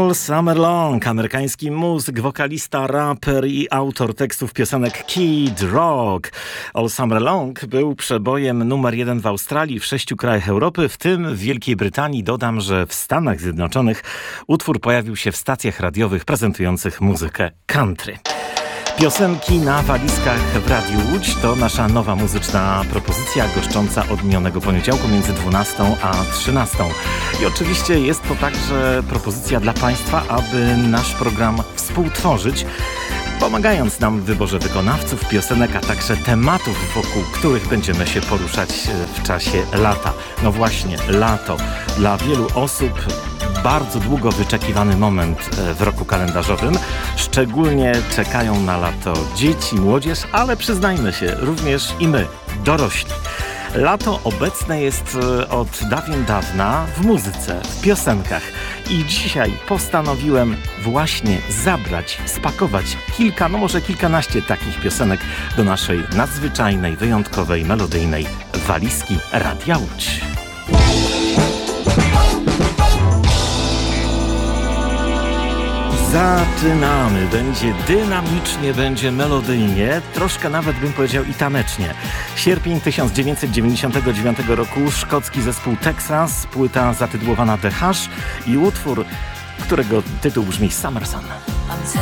All Summer Long, amerykański muzyk, wokalista, raper i autor tekstów piosenek Kid Rock. All Summer Long był przebojem numer 1 w Australii, w 6 krajach Europy, w tym w Wielkiej Brytanii. Dodam, że w Stanach Zjednoczonych utwór pojawił się w stacjach radiowych prezentujących muzykę country. Piosenki na walizkach w Radiu Łódź to nasza nowa muzyczna propozycja goszcząca od minionego poniedziałku między 12 a 13. I oczywiście jest to także propozycja dla Państwa, aby nasz program współtworzyć, pomagając nam w wyborze wykonawców, piosenek, a także tematów, wokół których będziemy się poruszać w czasie lata. No właśnie, lato. Dla wielu osób bardzo długo wyczekiwany moment w roku kalendarzowym. Szczególnie czekają na lato dzieci, młodzież, ale przyznajmy się, również i my, dorośli. Lato obecne jest od dawien dawna w muzyce, w piosenkach. I dzisiaj postanowiłem właśnie zabrać, spakować kilka, no może kilkanaście takich piosenek do naszej nadzwyczajnej, wyjątkowej, melodyjnej walizki Radia Łódź. Zaczynamy. Będzie dynamicznie, będzie melodyjnie, troszkę nawet bym powiedział i tanecznie. Sierpień 1999 roku, szkocki zespół Texas, płyta zatytułowana The Hush i utwór, którego tytuł brzmi Summer Sun. I'm